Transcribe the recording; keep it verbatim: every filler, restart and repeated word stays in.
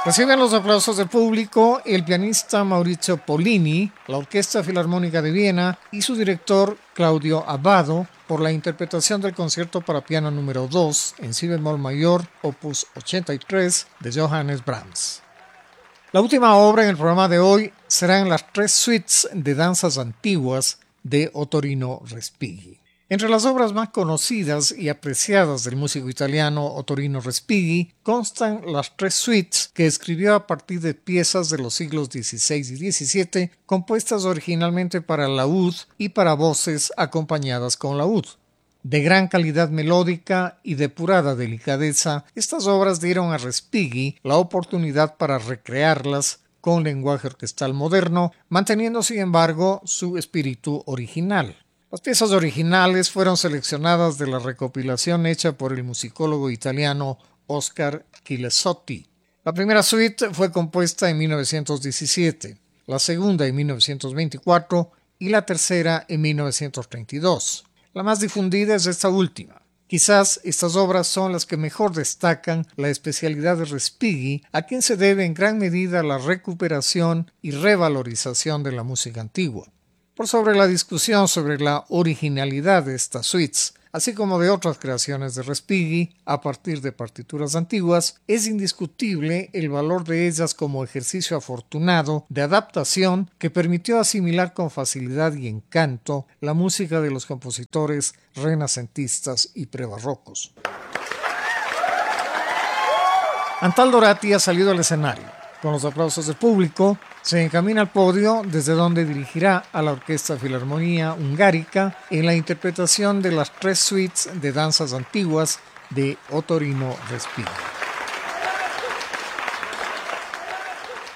Reciben los aplausos del público el pianista Maurizio Pollini, la Orquesta Filarmónica de Viena y su director Claudio Abbado por la interpretación del concierto para piano número dos en si bemol mayor, opus ochenta y tres de Johannes Brahms. La última obra en el programa de hoy serán las tres suites de danzas antiguas de Ottorino Respighi. Entre las obras más conocidas y apreciadas del músico italiano Ottorino Respighi constan las tres suites que escribió a partir de piezas de los siglos dieciséis y diecisiete compuestas originalmente para laúd y para voces acompañadas con laúd. De gran calidad melódica y depurada delicadeza, estas obras dieron a Respighi la oportunidad para recrearlas con lenguaje orquestal moderno, manteniendo sin embargo su espíritu original. Las piezas originales fueron seleccionadas de la recopilación hecha por el musicólogo italiano Oscar Chilesotti. La primera suite fue compuesta en mil novecientos diecisiete, la segunda en mil novecientos veinticuatro y la tercera en mil novecientos treinta y dos. La más difundida es esta última. Quizás estas obras son las que mejor destacan la especialidad de Respighi, a quien se debe en gran medida la recuperación y revalorización de la música antigua. Por sobre la discusión sobre la originalidad de estas suites, así como de otras creaciones de Respighi a partir de partituras antiguas, es indiscutible el valor de ellas como ejercicio afortunado de adaptación que permitió asimilar con facilidad y encanto la música de los compositores renacentistas y prebarrocos. Antal Doratti ha salido al escenario. Con los aplausos del público, se encamina al podio desde donde dirigirá a la Orquesta Filarmonía Ungarica en la interpretación de las tres suites de danzas antiguas de Ottorino Respighi.